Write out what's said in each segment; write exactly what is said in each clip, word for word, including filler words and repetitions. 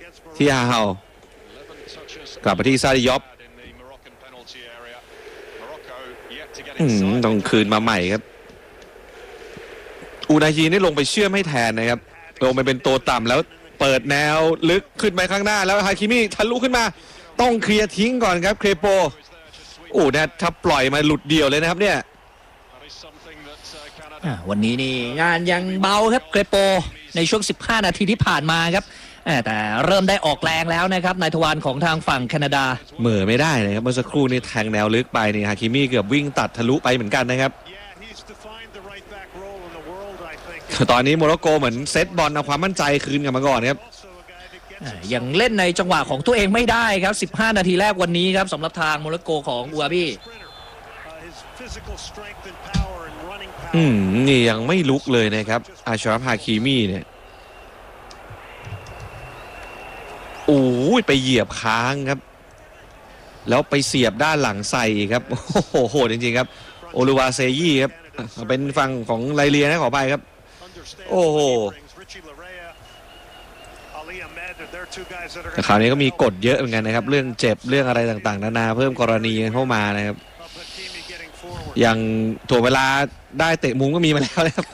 ที่อาเฮากลับไปที่ซาดิยอฟต้องคืนมาใหม่ครับอูนายีนี่ลงไปเชื่อมให้แทนนะครับลงไปเป็นตัวต่ำแล้วเปิดแนวลึกขึ้นไปข้างหน้าแล้วฮาคิมิทะลุขึ้นมาต้องเคลียร์ทิ้งก่อนครับเครโปโอ้เนี่ยถ้าปล่อยมาหลุดเดียวเลยนะครับเนี่ยวันนี้นี่งานยังเบาครับเครโปในช่วงสิบห้านาทีที่ผ่านมาครับแต่เริ่มได้ออกแรงแล้วนะครับนายทวารของทางฝั่งแคนาดาเหม่อไม่ได้เลยครับเมื่อสักครู่นี้แทงแนวลึกไปนี่ฮาคิมิเกือบวิ่งตัดทะลุไปเหมือนกันนะครับตอนนี้โมร็อกโกเหมือนเซตบอลเอาความมั่นใจคืนกลับมาก่อนครับยังเล่นในจังหวะของตัวเองไม่ได้ครับสิบห้านาทีแรกวันนี้ครับสำหรับทางโมร็อกโกของอูอาบี้อืมนี่ยังไม่ลุกเลยนะครับอาชราฟฮาคิมิเนี่ยโอ้ยไปเหยียบค้างครับแล้วไปเสียบด้านหลังใส่ครับโอ้โหโหดจริงๆครับโอลูวาเซยี่ครับเป็นฝั่งของไลเลียนะขอไปครับโอ้โหแต่คราวนี้ก็มีกฎเยอะเหมือนกันนะครับเรื่องเจ็บเรื่องอะไรต่างๆนานาเพิ่มกรณีเข้ามานะครับอย่างถ่วงเวลาได้เตะมุมก็มีมาแล้วนะครับ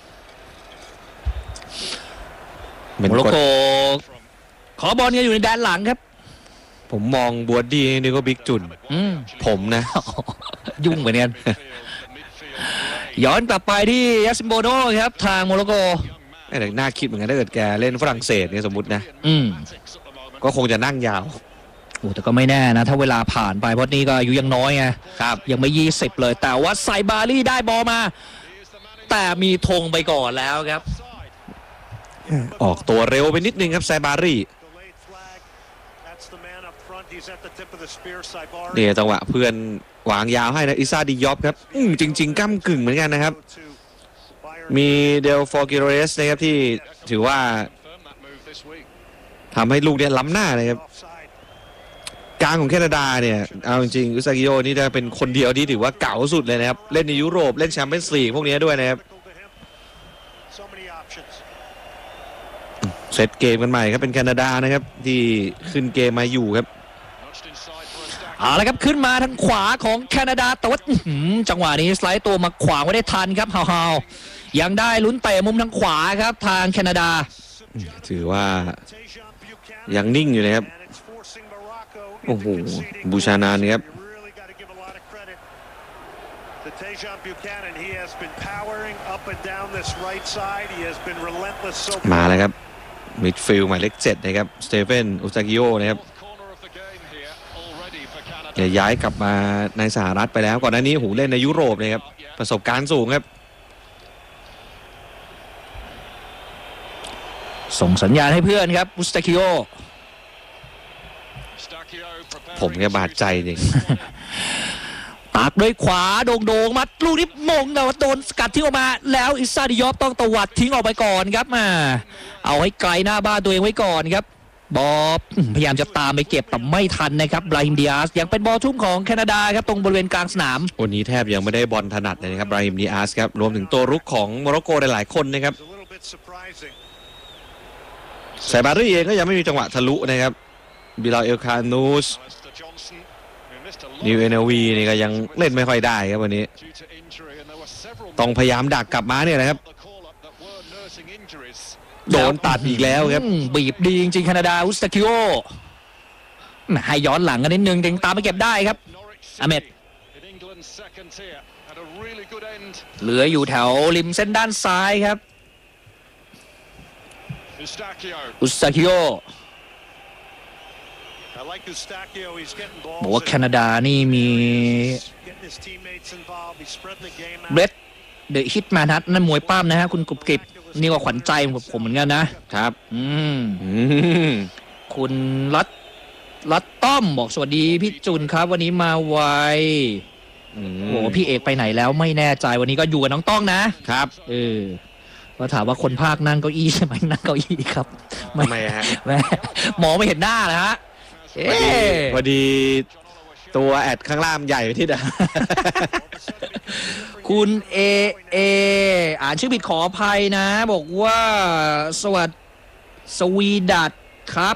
โมร็อกโกขอบอลกันอยู่ในแดนหลังครับผมมองบัวดี้นี่ก็บิ๊กจุนผมนะยุ่งเหมือนกันย้อนกลับไปที่ยัสซิมโบโนครับทางโมร็อกโกแต่น่าคิดเหมือนกันถ้าเกิดแกเล่นฝรั่งเศสเนี่ยสมมตินะอืมก็คงจะนั่งยาวโอ้แต่ก็ไม่แน่นะถ้าเวลาผ่านไปเพราะนี่ก็อายุยังน้อยไงครับยังไม่ยี่สิบเลยแต่ว่าไซบารี่ได้บอลมาแต่มีธงไปก่อนแล้วครับออกตัวเร็วไปนิดนึงครับไซบารี่เนี่ยจังหวะเพื่อนวางยาวให้นะอิซาดิยอฟครับจริงๆก้ำกึ่งเหมือนกันนะครับมีเดลฟอร์กิโรเรสนะครับที่ถือว่าทำให้ลูกเนี่ยล้ำหน้าเลยครับกลางของแคนาดาเนี่ยเอาจริงๆอุซากิโยนี่จะเป็นคนเดียวที่ถือว่าเก่าสุดเลยนะครับเล่นในยุโรปเล่นแชมเปี้ยนส์ลีกพวกนี้ด้วยนะครับเซตเกมกันใหม่ครับเป็นแคนาดานะครับที่ขึ้นเกมมาอยู่ครับเอาละครับขึ้นมาทางขวาของแคนาดาแต่ว่าจังหวะนี้สไลด์ตัวมาขวางไว้ได้ทันครับฮาวฮาวยังได้ลุ้นเตะมุมทางขวาครับทางแคนาดาถือว่ายังนิ่งอยู่นะครับโอ้โหบูชานานครับมาแล้วครับมิดฟิลด์หมายเลขเจ็ดนะครับสเตเฟนอุซากิโอนะครับย้ายกลับมาในสหรัฐไปแล้วก่อนหน้านี้หูเล่นในยุโรปนะครับประสบการณ์สูงครับส่งสัญญาณให้เพื่อนครับอุซากิโอผมแค่บาดใจจริงตักด้วยขวาโด่งๆมัดลูกนี้มงแต่ว่าโดนสกัดทิ้งออกมาแล้วอิซาดิยอฟต้องตวัดทิ้งออกไปก่อนครับมาเอาให้ไกลหน้าบ้านตัวเองไว้ก่อนครับบอลพยายามจะตามไปเก็บแต่ไม่ทันนะครับบราฮิมดิอาสยังเป็นบอลทุ่มของแคนาดาครับตรงบริเวณกลางสนามวันนี้แทบยังไม่ได้บอลถนัดเลยนะครับบราฮิมดิอาสครับรวมถึงตัวรุกของโมร็อกโกหลายๆคนนะครับไซบารี่เองก็ยังไม่มีจังหวะทะลุนะครับบิลาเอลคานูสนิวเอเนวีนี่ก็ยังเล่นไม่ค่อยได้ครับวันนี้ต้องพยายามดักกลับมาเนี่ยนะครับโดนตัดอีกแล้วครับบีบดีจริงๆแคนาดาอุสตาคิโอให้ย้อนหลังกันนิดนึงเด้งตามไปเก็บได้ครับอาเมดเหลืออยู่แถวริมเส้นด้านซ้ายครับอุสตาคิโอบอกว่าแคนาดานี่มีเบรดเดอะฮิตมานัทนั่นมวยปั้มนะฮะคุณกรุบกริบนี่ก็ขวัญใจผมเหมือนกันนะครับอืมคุณรัตรัตต้อมบอกสวัสดีพี่จุนครับวันนี้มาไวโอ้พี่เอกไปไหนแล้วไม่แน่ใจวันนี้ก็อยู่กับน้องต้องนะครับเออก็ถามว่าคนภาคนั่งเก้าอี้ใช่ไหมนั่งเก้าอี้ครับไม่ไม่ฮะหมอไม่เห็นหน้านะฮะพอดีตัวแอดข้างล่างใหญ่ไปที่เดียวคุณเอเออ่านชื่อผิดขออภัยนะบอกว่าสวัสดีสวีดัตครับ